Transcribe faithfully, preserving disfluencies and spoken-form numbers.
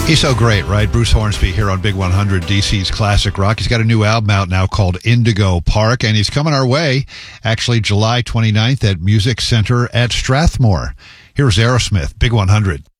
He's so great, right? Bruce Hornsby here on Big one hundred, D C's Classic Rock. He's got a new album out now called Indigo Park, and he's coming our way, actually July twenty-ninth at Music Center at Strathmore. Here's Aerosmith, Big one hundred.